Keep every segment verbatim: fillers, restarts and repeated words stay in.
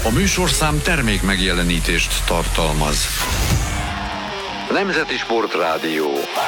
A műsorszám termék megjelenítést tartalmaz. Nemzeti Sportrádió.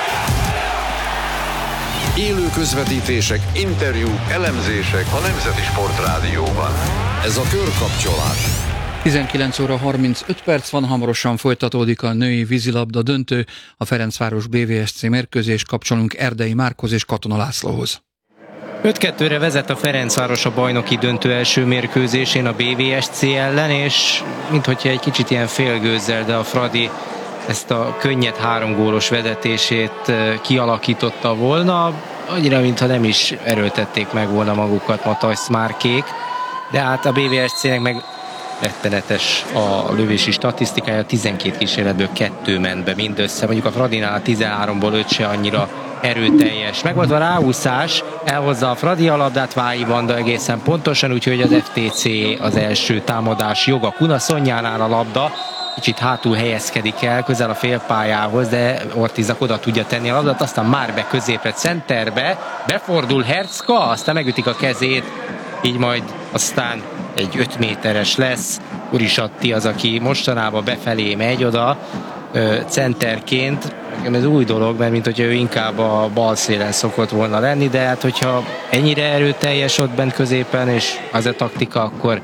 Élő közvetítések, interjúk, elemzések a Nemzeti Sportrádióban. Ez a Körkapcsolás. tizenkilenc óra harmincöt perc van, hamarosan folytatódik a női vízilabda döntő, a Ferencváros bé vé es cé mérkőzés, kapcsolunk Erdei Márkhoz és Katona Lászlóhoz. öt kettőre vezet a Ferencváros a bajnoki döntő első mérkőzésén a bé vé es cé ellen, és minthogyha egy kicsit ilyen félgőzzel, de a Fradi ezt a könnyed három gólos vezetését kialakította volna, annyira, mintha nem is erőltették meg volna magukat Matajsz Márkék, de hát a bé vé es cének meg rettenetes a lövési statisztikája, tizenkét kísérletből kettő ment be mindössze, mondjuk a Fradinál tizenháromból öt se annyira erőteljes. Megvolt a ráúszás, elhozza a Fradi a labdát, Vályi Banda egészen pontosan, úgyhogy az ef té cé az első támadás joga. Kunaszonyjánál a labda, kicsit hátul helyezkedik el, közel a félpályához, de Ortizak oda tudja tenni a labdát, aztán már be középre, centerbe, befordul Hercka, aztán megütik a kezét, így majd aztán egy öt méteres lesz. Urisatti az, aki mostanában befelé megy oda ö, centerként. Nekem ez új dolog, mert mint hogyha ő inkább a bal szélen szokott volna lenni, de hát hogyha ennyire erőteljes ott bent középen, és az a taktika, akkor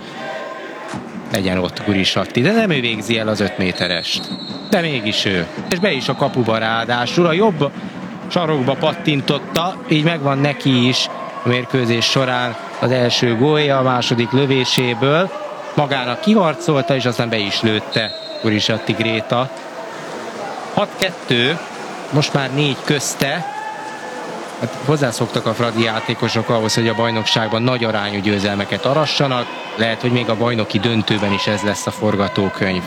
legyen ott Urisatti. De nem ő végzi el az öt méterest. De mégis ő. És be is a kapuba ráadásul. A jobb sarokba pattintotta, így megvan neki is a mérkőzés során az első gólja, a második lövéséből. Magának kiharcolta, és aztán be is lőtte Urisatti Gréta. hat kettő, most már négy közte. Hát hozzászoktak a Fradi játékosok ahhoz, hogy a bajnokságban nagy arányú győzelmeket arassanak. Lehet, hogy még a bajnoki döntőben is ez lesz a forgatókönyv.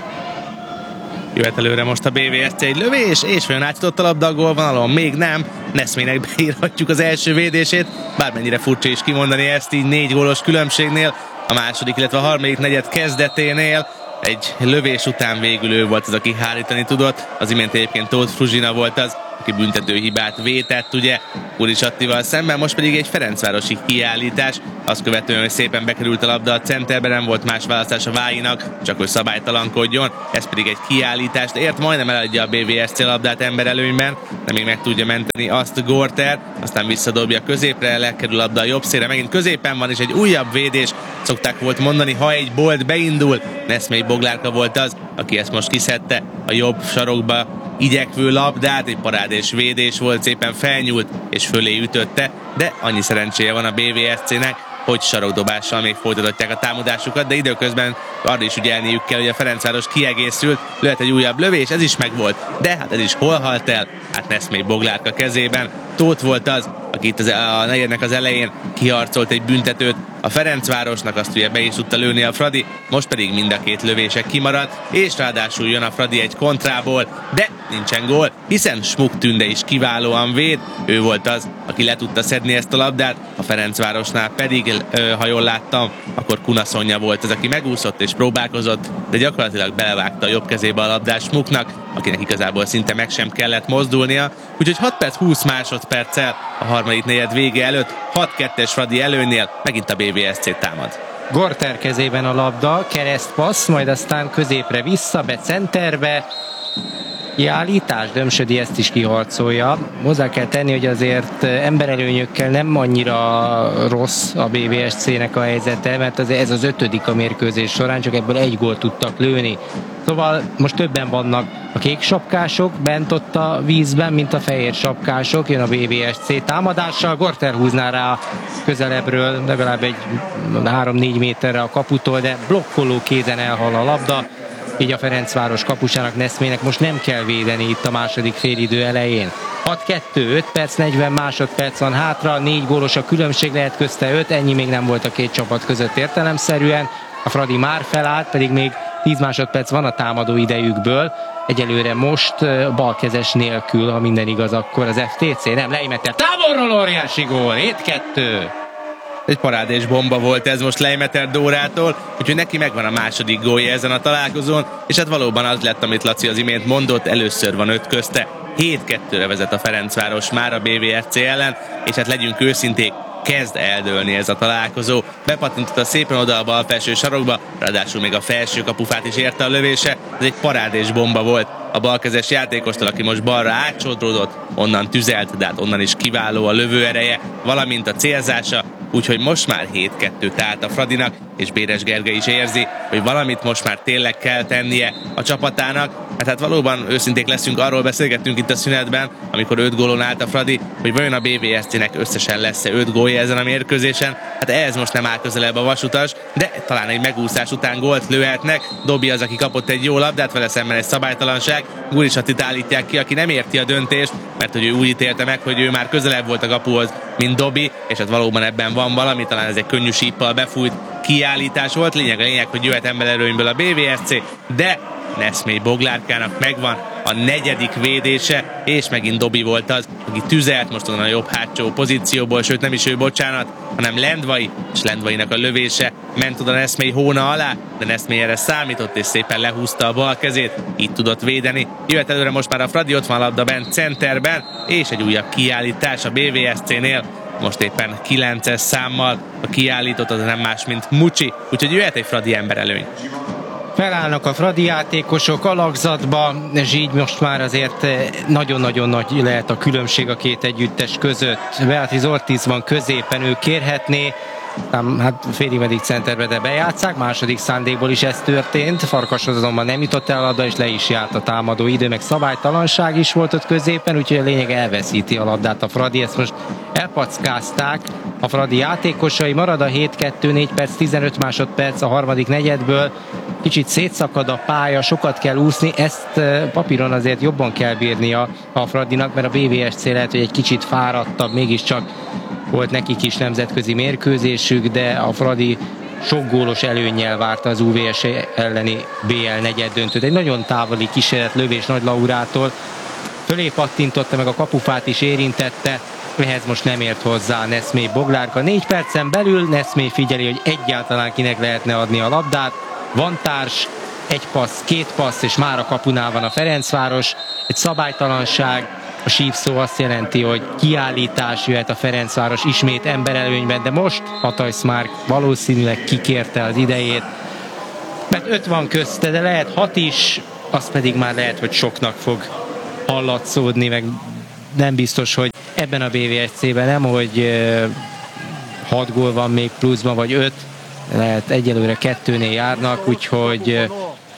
Jöhet előre most a bé vé es cé, egy lövés, és vajon átjutott a labda a gólvonalon? Még nem. Neszmének beírhatjuk az első védését, bármennyire furcsa is kimondani ezt így négy gólos különbségnél, a második, illetve a harmadik negyed kezdeténél. Egy lövés után végül ő volt az, aki hárítani tudott. Az imént egyébként Tóth Fruzsina volt az, aki büntető hibát vétett, ugye, Urisattival szemben, most pedig egy ferencvárosi kiállítás. Azt követően, hogy szépen bekerült a labda a centerbe, nem volt más választás a Vályinak, csak hogy szabálytalankodjon, ez pedig egy kiállítást ért, majdnem eladja a bé vé es cé labdát emberelőnyben, de még meg tudja menteni azt Gorter, aztán visszadobja középre, lekerül a labda a jobb szélre, megint középen van, és egy újabb védés, szokták volt mondani, ha egy bolt beindul, Neszmei Boglárka volt az, aki ezt most kiszedte a jobb sarokba igyekvő labdát, egy parádés védés volt, szépen felnyúlt és fölé ütötte, de annyi szerencséje van a bé vé es cének, hogy sarokdobással még folytatják a támadásukat, de időközben arra is ügyelniük kell, hogy a Ferencváros kiegészült, lehet egy újabb lövés, ez is megvolt, de hát ez is hol halt el? Hát Neszmei Boglárka kezében. Tóth volt az, aki itt az, a negyednek az elején kiharcolt egy büntetőt a Ferencvárosnak, azt ugye be is tudta lőni a Fradi, most pedig mind a két lövések kimaradt, és ráadásul jön a Fradi egy kontrából, de nincsen gól, hiszen Smuk Tünde is kiválóan véd, ő volt az, aki le tudta szedni ezt a labdát, a Ferencvárosnál pedig, ha jól láttam, akkor Kunaszonya volt az, aki megúszott és próbálkozott, de gyakorlatilag belevágta a jobb kezébe a labdát Smuknak, akinek igazából szinte meg sem kellett mozdulnia, úgyhogy hat perc húsz másodperccel a harmadik negyed vége előtt hat kettes Fradi előnynél megint a bé vé es cé támad. Gorter kezében a labda, keresztpassz, majd aztán középre vissza, be centerbe, kiállítás, Dömsödi ezt is kiharcolja. Hozzá kell tenni, hogy azért emberelőnyökkel nem annyira rossz a bé vé es cének a helyzete, mert az, ez az ötödik a mérkőzés során, csak ebből egy gólt tudtak lőni. Szóval most többen vannak a kék sapkások bent ott a vízben, mint a fehér sapkások. Jön a bé vé es cé támadással, Gorter húzná rá közelebbről, legalább egy három-négy méterre a kaputól, de blokkoló kézen elhal a labda. Így a Ferencváros kapusának, Neszmének most nem kell védeni itt a második félidő elején. hat kettő, öt perc, negyven másodperc van hátra, négy gólos a különbség, lehet közte öt, ennyi még nem volt a két csapat között értelemszerűen. A Fradi már felállt, pedig még tíz másodperc van a támadó idejükből. Egyelőre most balkezes nélkül, ha minden igaz, akkor az ef té cé nem Leimeter távolról óriási gól, hét kettő. Egy parádés bomba volt ez most Leimeter Dórától, úgyhogy neki megvan a második gólja ezen a találkozón, és hát valóban az lett, amit Laci az imént mondott, először van öt közte. hét kettőre vezet a Ferencváros már a bé vé es cé ellen, és hát legyünk őszinték, kezd eldőlni ez a találkozó. Bepattintotta szépen oda a bal felső sarokba, ráadásul még a felső kapufát is érte a lövése. Ez egy parádés bomba volt a balkezes játékostól, aki most balra átsodródott, onnan tüzelt, de hát onnan is kiváló a lövőereje, valamint a célzása, úgyhogy most már hét kettőt állt a Fradinak, és Béres Gergely is érzi, hogy valamit most már tényleg kell tennie a csapatának. Hát, hát valóban őszinték leszünk, arról beszélgettünk itt a szünetben, amikor öt gólon állt a Fradi, hogy vajon a bé vé es cé-nek összesen lesz-e öt gólja ezen a mérkőzésen. Hát ehhez most nem áll közelebb a vasutas, de talán egy megúszás után gólt lőhetnek. Dobi az, aki kapott egy jó labdát, vele szemben egy szabálytalanság. Gurisatit állítják ki, aki nem érti a döntést, mert hogy ő úgy ítélte meg, hogy ő már közelebb volt a kapuhoz, mint Dobi, és hát valóban ebben van valami, talán ez egy könnyű síppal befújt kiállítás volt. Lényeg a lényeg, hogy jöhet embererőnyből a bé vé es cé, de Neszmély Boglárkának megvan a negyedik védése, és megint Dobi volt az, aki tüzelt most onnan a jobb hátsó pozícióból, sőt nem is ő, bocsánat, hanem Lendvai, és Lendvainak a lövése ment oda Neszmély hóna alá, de Neszmély erre számított, és szépen lehúzta a bal kezét, így tudott védeni. Jöhet előre most már a Fradi, ott van a labda bent centerben, és egy újabb kiállítás a bé vé es cé-nél. Most éppen kilences számmal a kiállított, az nem más, mint Mucsi, úgyhogy jöhet egy Fradi emberelőny. Felállnak a Fradi játékosok alakzatba, és így most már azért nagyon-nagyon nagy lehet a különbség a két együttes között. Beatriz Ortiz van középen, ő kérhetné, hát félig meddig centerbe, de bejátszák, második szándékból is ez történt, Farkashoz azonban nem jutott el a labda, és le is járt a támadó idő, meg szabálytalanság is volt ott középen, úgyhogy a lényeg elveszíti a labdát a Fradi, ezt most elpackázták a Fradi játékosai, marad a hét kettő, négy perc, tizenöt másodperc a harmadik negyedből, kicsit szétszakad a pálya, sokat kell úszni, ezt papíron azért jobban kell bírnia a Fradinak, mert a bé vé es cé lehet, hogy egy kicsit fáradtabb, mégiscsak volt nekik is nemzetközi mérkőzésük, de a Fradi sok gólos előnnyel várta az u vé es elleni bé el negyed döntőt. Egy nagyon távoli kísérlet lövés Nagy Laurától, fölé pattintotta, meg a kapufát is érintette, ehhez most nem ért hozzá Neszmély Boglárka. Négy percen belül Neszmély figyeli, hogy egyáltalán kinek lehetne adni a labdát. Van társ, egy passz, két passz, és már a kapunál van a Ferencváros. Egy szabálytalanság, a sípszó azt jelenti, hogy kiállítás, jöhet a Ferencváros ismét emberelőnyben, de most Hatajsz már valószínűleg kikérte az idejét, mert öt van közte, de lehet hat is, az pedig már lehet, hogy soknak fog hallatszódni, meg nem biztos, hogy ebben a bé vé es cé-ben nem, hogy hat gól van még pluszban, vagy öt, lehet egyelőre kettőnél járnak, úgyhogy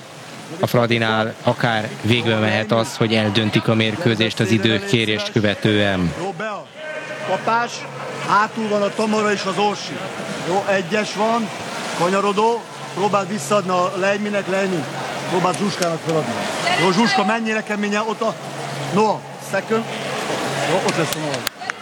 a Fradinál akár végbe mehet az, hogy eldöntik a mérkőzést az időkérést követően. Jó, Bea, kapás, hátul van a Tamara és az Orsi. Jó, egyes van, kanyarodó, próbáld visszaadni a Lejminek, Lejmi, próbáld Zsuskának feladni. Jó, Zsuska, menjél keményen, ott a Noah, second. Jó, ott lesz a Noah.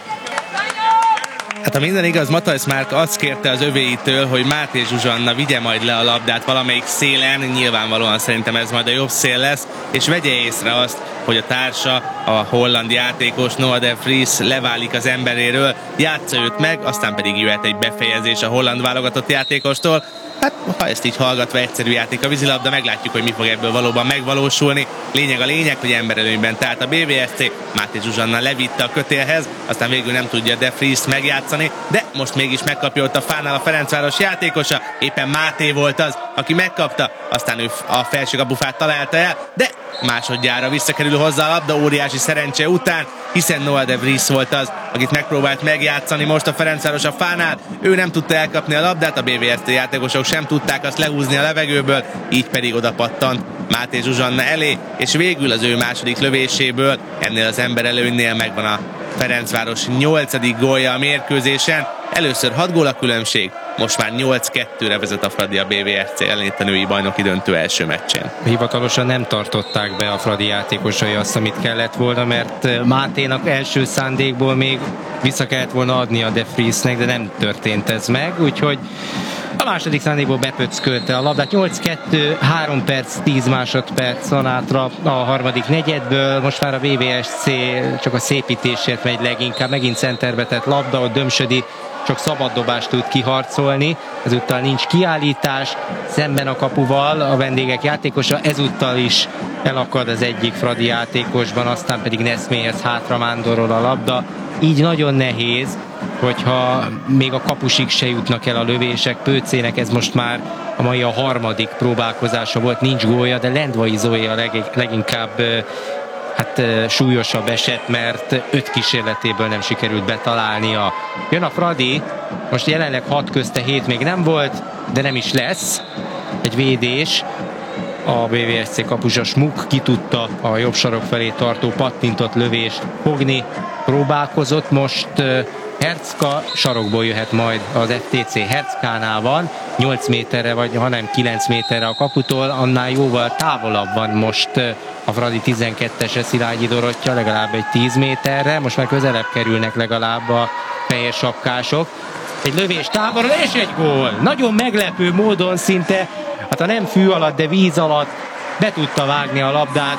Hát ha minden igaz, Matajsz Márka azt kérte az övéitől, hogy Máté Zsuzsanna vigye majd le a labdát valamelyik szélen, nyilvánvalóan szerintem ez majd a jobb szél lesz, és vegye észre azt, hogy a társa, a holland játékos Noah de Vries leválik az emberéről, játsza őt meg, aztán pedig jöhet egy befejezés a holland válogatott játékostól. Hát, ha ezt így hallgatva egyszerű játék a vízilabda, meglátjuk, hogy mi fog ebből valóban megvalósulni. Lényeg a lényeg, hogy emberelőnyben tehát a bé vé es cé, Máté Zsuzsanna levitte a kötélhez, aztán végül nem tudja de Vries megjátszani, de most mégis megkapja ott a fánál a Ferencváros játékosa, éppen Máté volt az, aki megkapta, aztán ő a felső kapufát találta el, de másodjára visszakerül hozzá a labda óriási szerencse után, hiszen Noah de Vries volt az, akit megpróbált megjátszani most a Ferencváros a fánál, ő nem tudta elkapni a labdát, a bé vé es cé játékosok sem tudták azt lehúzni a levegőből, így pedig oda pattant Máté Zsuzsanna elé, és végül az ő második lövéséből, ennél az emberelőnynél megvan a Ferencváros nyolcadik gólja a mérkőzésen, először hat gól a különbség, most már nyolc kettőre vezet a Fradi a bé vé es cé ellen itt a női bajnoki döntő első meccsén. Hivatalosan nem tartották be a Fradi játékosai azt, amit kellett volna, mert Máténak első szándékból még vissza kellett volna adni a de Vriesnek, de nem történt ez meg, úgyhogy a második szándékból bepöckölte a labdát. nyolc kettő, három perc, tíz másodperc van átra a harmadik negyedből. Most már a bé vé es cé csak a szépítésért megy leginkább. Megint centerbe tett labda, ott Dömsödi csak szabaddobást tud kiharcolni. Ezúttal nincs kiállítás, szemben a kapuval a vendégek játékosa, ezúttal is elakad az egyik Fradi játékosban, aztán pedig Neszmélyhez hátra mándorol a labda. így nagyon nehéz, hogyha még a kapusig se jutnak el a lövések. Pőcének ez most már a mai a harmadik próbálkozása volt, nincs gólja, de Lendvai Zoé a leg, leginkább hát súlyosabb eset, mert öt kísérletéből nem sikerült betalálnia. Jön a Fradi, most jelenleg hat közte hét még nem volt, de nem is lesz. Egy védés. A bé vé es cé kapusa Smuk ki tudta a jobb sarok felé tartó pattintott lövést fogni. Próbálkozott most Hercka, sarokból jöhet majd az ef té cé. Herckánál van, nyolc méterre vagy hanem kilenc méterre a kaputól, annál jóval távolabb van most a Fradi tizenkettese Szilágyi Dorottya, legalább egy tíz méterre, most már közelebb kerülnek legalább a fehér sapkások. Egy lövés távolról és egy gól! Nagyon meglepő módon szinte, hát ha nem fű alatt, de víz alatt be tudta vágni a labdát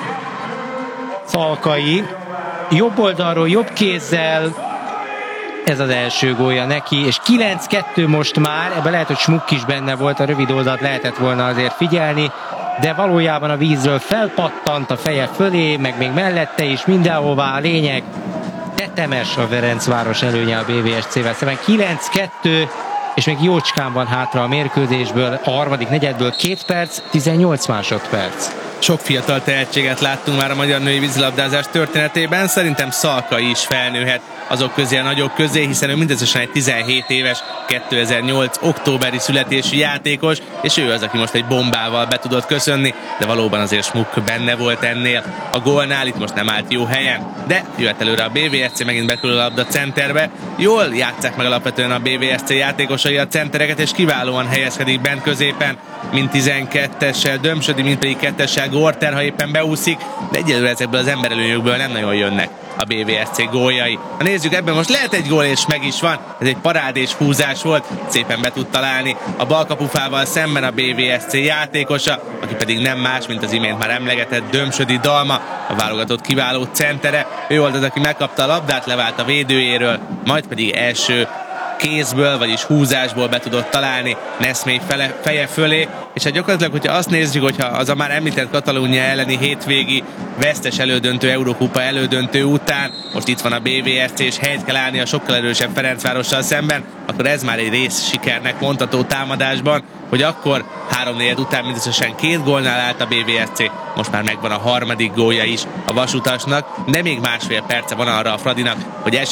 Szalkai. Jobb oldalról, jobb kézzel, ez az első gólja neki, és kilenc kettő most már, ebben lehet, hogy Smuk is benne volt, a rövid oldalt lehetett volna azért figyelni, de valójában a vízről felpattant a feje fölé, meg még mellette is mindenhová. A lényeg tetemes a Ferencváros előnye a bé vé es cével szemben. kilenc kettő, és még jócskán van hátra a mérkőzésből, a harmadik negyedből két perc, tizennyolc másodperc. Sok fiatal tehetséget láttunk már a magyar női vízilabdázás történetében, szerintem Szalkai is felnőhet azok közé a nagyok közé, hiszen ő mindösszesen egy tizenhét éves, kétezer-nyolc októberi születésű játékos, és ő az, aki most egy bombával be tudott köszönni, de valóban azért Smuk benne volt ennél. A gólnál itt most nem állt jó helyen, de jöhet előre a bé vé es cé, megint bekülön a labda centerbe. Jól játsszák meg alapvetően a bé vé es cé játékosai a centereket, és kiválóan helyezkedik bent középen, mint tizenkettessel Dömsödi, mint pedig kettessel Gorter, ha éppen beúszik, de egyelőre ezekből az emberelőnyökből nem nagyon jönnek a bé vé es cé góljai. Ha nézzük, ebben most lehet egy gól, és meg is van. Ez egy parádés húzás volt, szépen be tud találni a balkapufával szemben a bé vé es cé játékosa, aki pedig nem más, mint az imént már emlegetett Dömsödi Dalma, a válogatott kiváló centere. Ő volt az, aki megkapta a labdát, levált a védőjéről, majd pedig első kézből, vagyis húzásból be tudott találni Neszmély fele, feje fölé, és hát gyakorlatilag, hogyha azt nézzük, hogyha az a már említett Katalónia elleni hétvégi vesztes elődöntő, Eurókupa elődöntő után most itt van a bé vé es cé, és helyt kell állni a sokkal erősebb Ferencvárossal szemben, akkor ez már egy rész sikernek mondható támadásban, hogy akkor háromnegyed után mindösszesen két gólnál állt a bé vé es cé, most már megvan a harmadik gólja is a Vasutasnak, de még másfél perce van arra a Fradinak, hogy